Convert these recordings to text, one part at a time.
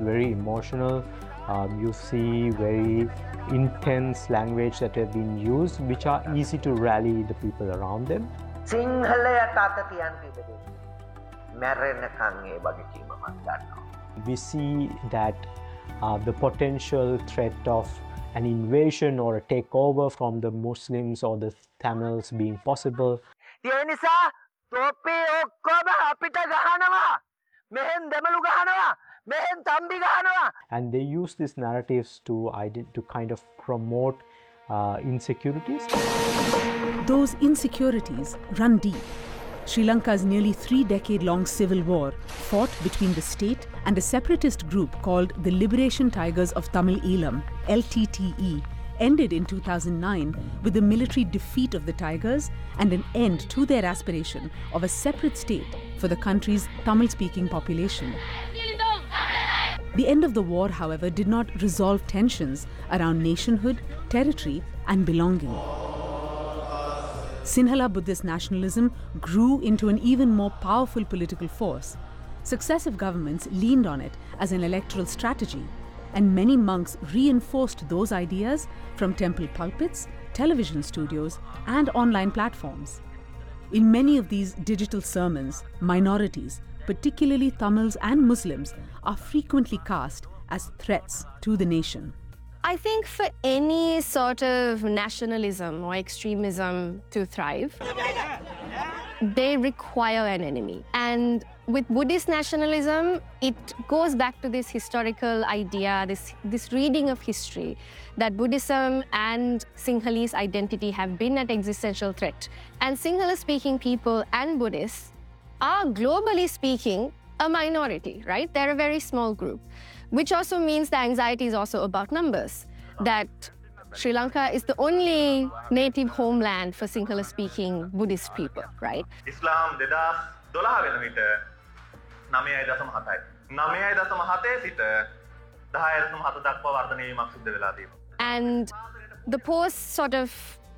very emotional. You see very intense language that have been used, which are easy to rally the people around them. We see that the potential threat of an invasion or a takeover from the Muslims or the Tamils being possible. And they use these narratives to kind of promote insecurities. Those insecurities run deep. Sri Lanka's nearly 3-decade-long civil war, fought between the state and a separatist group called the Liberation Tigers of Tamil Eelam, LTTE, ended in 2009 with the military defeat of the Tigers and an end to their aspiration of a separate state for the country's Tamil-speaking population. The end of the war, however, did not resolve tensions around nationhood, territory, and belonging. Sinhala Buddhist nationalism grew into an even more powerful political force. Successive governments leaned on it as an electoral strategy, and many monks reinforced those ideas from temple pulpits, television studios, and online platforms. In many of these digital sermons, minorities, particularly Tamils and Muslims, are frequently cast as threats to the nation. I think for any sort of nationalism or extremism to thrive, they require an enemy. And with Buddhist nationalism, it goes back to this historical idea, this reading of history, that Buddhism and Sinhalese identity have been at existential threat. And Sinhala-speaking people and Buddhists are, globally speaking, a minority, right? They're a very small group, which also means the anxiety is also about numbers, that Sri Lanka is the only native homeland for Sinhala-speaking Buddhist people, right? Islam 2012 වෙන විට 9.7යි. 9.7 සිට 10.7 දක්වා වර්ධනය වීමක් සිද්ධ වෙලා තියෙනවා. And the post sort of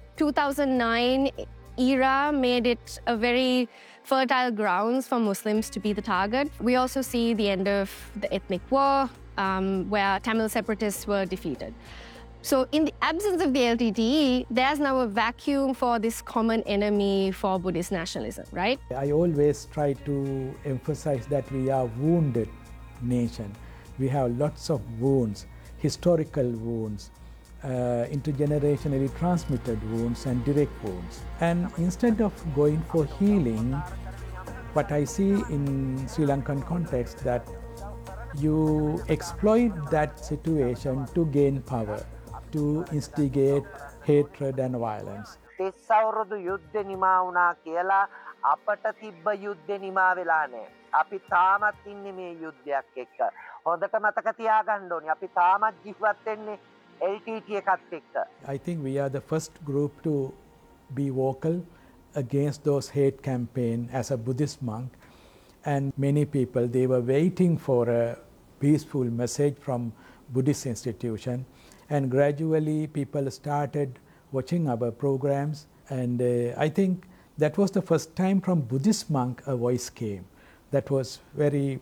2009 era made it a very fertile grounds for Muslims to be the target. We also see the end of the ethnic war, where Tamil separatists were defeated. So in the absence of the LTTE, there's now a vacuum for this common enemy for Buddhist nationalism, right? I always try to emphasize that we are a wounded nation. We have lots of wounds, historical wounds, intergenerationally transmitted wounds and direct wounds. And instead of going for healing, what I see in Sri Lankan context that you exploit that situation to gain power, to instigate hatred and violence. තෙස්සවුරුදු යුද්ධ නිමා වුණා කියලා අපට තිබ්බ යුද්ධ නිමා වෙලා නැහැ. අපි තාමත් ඉන්නේ මේ යුද්ධයක් එක්ක. හොඳට මතක තියාගන්න ඕනේ. අපි තාමත් ජීවත් වෙන්නේ LTT එකත් එක්ක. I think we are the first group to be vocal against those hate campaign as a Buddhist monk, and many people, they were waiting for a peaceful message from Buddhist institution, and gradually people started watching our programs, and I think that was the first time from Buddhist monk a voice came that was very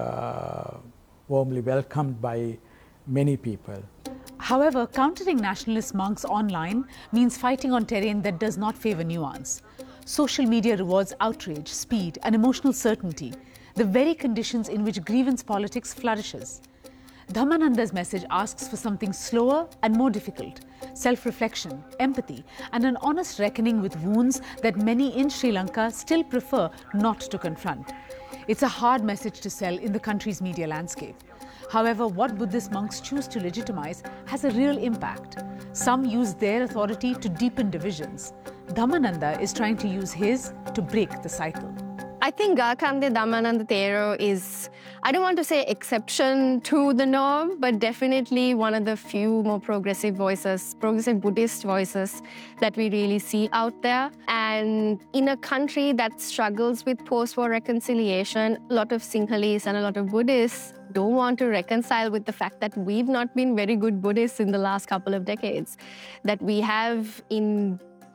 warmly welcomed by many people. However, countering nationalist monks online means fighting on terrain that does not favor nuance. Social media rewards outrage, speed, and emotional certainty, the very conditions in which grievance politics flourishes. Dhammananda's message asks for something slower and more difficult: self-reflection, empathy, and an honest reckoning with wounds that many in Sri Lanka still prefer not to confront. It's a hard message to sell in the country's media landscape. However, what Buddhist monks choose to legitimize has a real impact. Some use their authority to deepen divisions. Dhammananda is trying to use his to break the cycle. I think Gakande Dhammananda Thero is, I don't want to say exception to the norm, but definitely one of the few more progressive voices, progressive Buddhist voices that we really see out there. And in a country that struggles with post-war reconciliation, a lot of Sinhalese and a lot of Buddhists don't want to reconcile with the fact that we've not been very good Buddhists in the last couple of decades. That we have in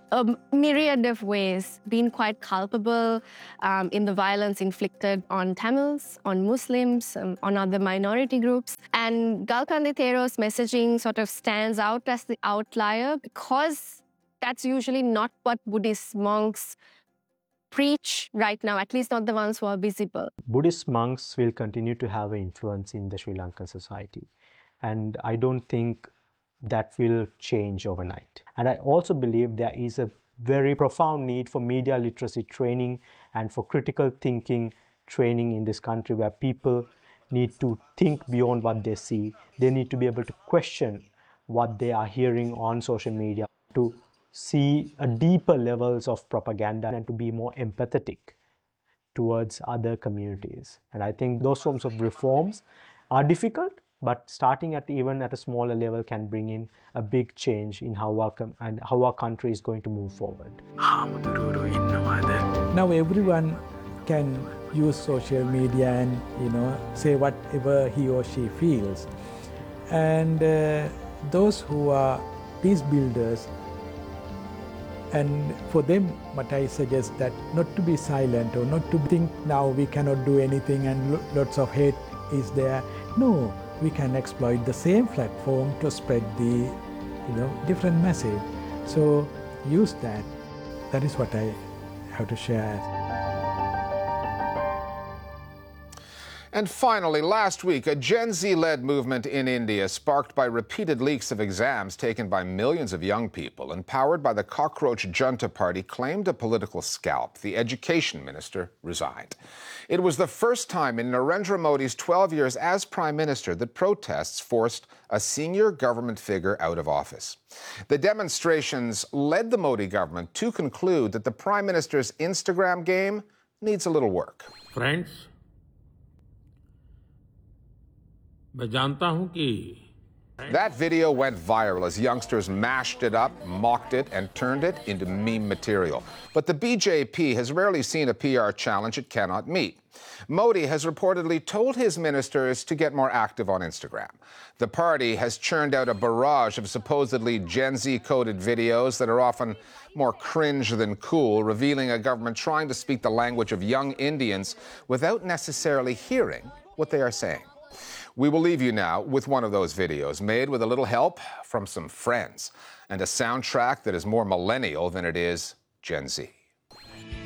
a myriad of ways been quite culpable in the violence inflicted on Tamils, on Muslims, on other minority groups. And Galkandi Thero's messaging sort of stands out as the outlier because that's usually not what Buddhist monks preach right now, at least not the ones who are visible. Buddhist monks will continue to have an influence in the Sri Lankan society. And I don't think that will change overnight. And I also believe there is a very profound need for media literacy training and for critical thinking training in this country, where people need to think beyond what they see. They need to be able to question what they are hearing on social media, to see a deeper levels of propaganda and to be more empathetic towards other communities. And I think those forms of reforms are difficult, but starting at even at a smaller level can bring in a big change in how our country is going to move forward. Now everyone can use social media and say whatever he or she feels. And those who are peace builders, and for them, what I suggest that not to be silent or not to think now we cannot do anything and lots of hate is there. No, we can exploit the same platform to spread the different message. So use that. That is what I have to share. And finally, last week, a Gen Z-led movement in India, sparked by repeated leaks of exams taken by millions of young people and powered by the cockroach junta party, claimed a political scalp. The education minister resigned. It was the first time in Narendra Modi's 12 years as prime minister that protests forced a senior government figure out of office. The demonstrations led the Modi government to conclude that the prime minister's Instagram game needs a little work. Friends, that video went viral as youngsters mashed it up, mocked it, and turned it into meme material. But the BJP has rarely seen a PR challenge it cannot meet. Modi has reportedly told his ministers to get more active on Instagram. The party has churned out a barrage of supposedly Gen Z-coded videos that are often more cringe than cool, revealing a government trying to speak the language of young Indians without necessarily hearing what they are saying. We will leave you now with one of those videos, made with a little help from some friends, and a soundtrack that is more millennial than it is Gen Z.